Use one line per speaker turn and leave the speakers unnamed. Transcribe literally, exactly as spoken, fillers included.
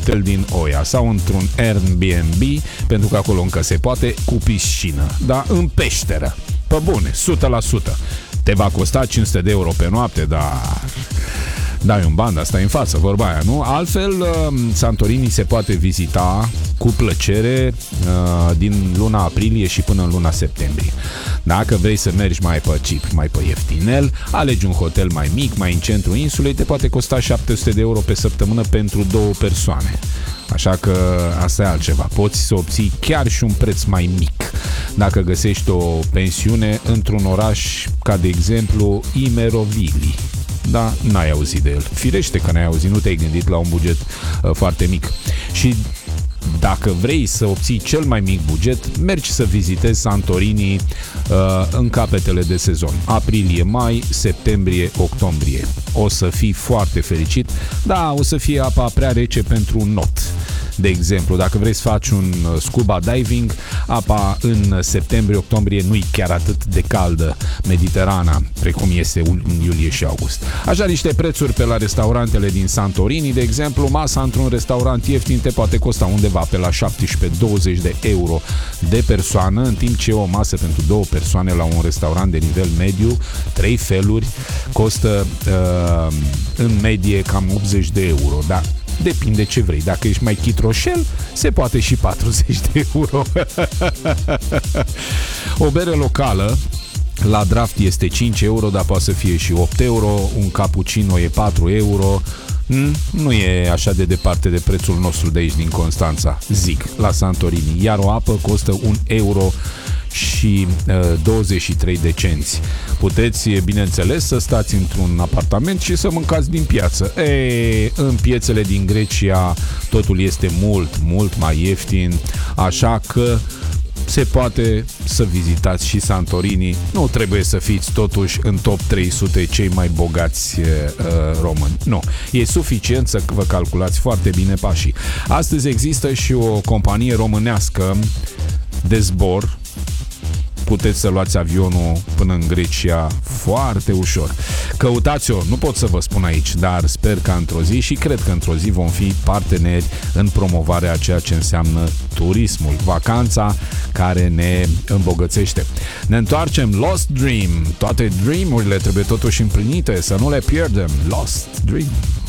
hotel din Oia sau într-un Airbnb, pentru că acolo încă se poate, cu piscină, dar în peșteră. Pe bune, o sută la sută. Te va costa cinci sute de euro pe noapte, dar dai un ban, dar stai în față, vorba aia, nu? Altfel, Santorini se poate vizita cu plăcere din luna aprilie și până în luna septembrie. Dacă vrei să mergi mai pe cheap, mai pe ieftinel, alegi un hotel mai mic, mai în centrul insulei, te poate costa șapte sute de euro pe săptămână pentru două persoane. Așa că asta e altceva. Poți să obții chiar și un preț mai mic dacă găsești o pensiune într-un oraș ca, de exemplu, Imerovili. Da, n-ai auzit de el. Firește că n-ai auzit, nu te-ai gândit la un buget uh, foarte mic. Și dacă vrei să obții cel mai mic buget, mergi să vizitezi Santorini uh, în capetele de sezon. Aprilie, mai, septembrie, octombrie. O să fii foarte fericit, dar o să fie apa prea rece pentru un not. De exemplu, dacă vrei să faci un scuba diving, apa în septembrie-octombrie nu e chiar atât de caldă, Mediterana, precum este în iulie și august. Așa, niște prețuri pe la restaurantele din Santorini, de exemplu, masa într-un restaurant ieftin te poate costa undeva pe la șaptesprezece douăzeci de euro de persoană, în timp ce o masă pentru două persoane la un restaurant de nivel mediu, trei feluri, costă uh, în medie cam optzeci de euro, da? Depinde ce vrei. Dacă ești mai chitroșel, se poate și patruzeci de euro. O bere locală la Draft este cinci euro, dar poate să fie și opt euro. Un cappuccino e patru euro. Nu e așa de departe de prețul nostru de aici din Constanța, zic, la Santorini. Iar o apă costă un euro și uh, douăzeci și trei de cenți. Puteți, bineînțeles, să stați într-un apartament și să mâncați din piață. E, în piețele din Grecia totul este mult, mult mai ieftin, așa că se poate să vizitați și Santorini. Nu trebuie să fiți totuși în top trei sute cei mai bogați uh, români. Nu. E suficient să vă calculați foarte bine pașii. Astăzi există și o companie românească de zbor. Puteți să luați avionul până în Grecia foarte ușor. Căutați-o, nu pot să vă spun aici, dar sper că într-o zi și cred că într-o zi vom fi parteneri în promovarea a ceea ce înseamnă turismul, vacanța care ne îmbogățește. Ne întoarcem, Lost Dream. Toate dream-urile trebuie totuși împlinite, să nu le pierdem. Lost Dream.